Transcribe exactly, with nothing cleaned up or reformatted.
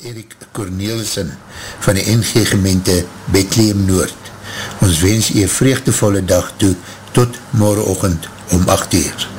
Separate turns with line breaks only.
Erik Cornelissen van die N G gemeente Bethlehem Noord. Ons wens u 'n vreugdevolle dag toe tot morgenoggend om agt uur.